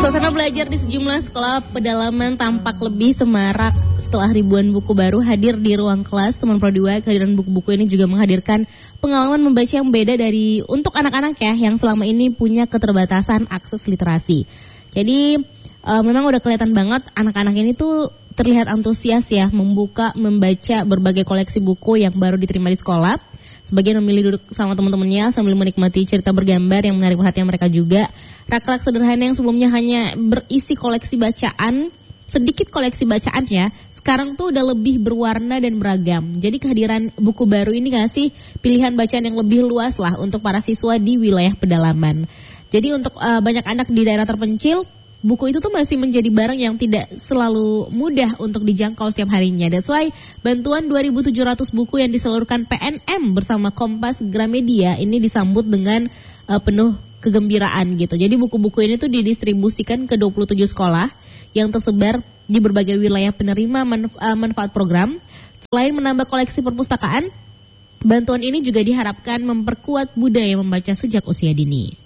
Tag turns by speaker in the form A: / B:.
A: Suasana belajar di sejumlah sekolah pedalaman tampak lebih semarak setelah ribuan buku baru hadir di ruang kelas. Teman Pro 2, kehadiran buku-buku ini juga menghadirkan pengalaman membaca yang beda dari untuk anak-anak ya yang selama ini punya keterbatasan akses literasi. Jadi memang udah kelihatan banget anak-anak ini tuh terlihat antusias ya membaca berbagai koleksi buku yang baru diterima di sekolah. Sebagian memilih duduk sama teman-temannya sambil menikmati cerita bergambar yang menarik perhatian mereka juga. Rak-rak sederhana yang sebelumnya hanya berisi koleksi bacaan, sedikit koleksi bacaan ya, sekarang tuh udah lebih berwarna dan beragam. Jadi kehadiran buku baru ini ngasih pilihan bacaan yang lebih luas lah untuk para siswa di wilayah pedalaman. Jadi untuk banyak anak di daerah terpencil, buku itu tuh masih menjadi barang yang tidak selalu mudah untuk dijangkau setiap harinya. That's why bantuan 2.700 buku yang disalurkan PNM bersama Kompas Gramedia ini disambut dengan penuh kegembiraan gitu. Jadi buku-buku ini tuh didistribusikan ke 27 sekolah yang tersebar di berbagai wilayah penerima manfaat program. Selain menambah koleksi perpustakaan, bantuan ini juga diharapkan memperkuat budaya membaca sejak usia dini.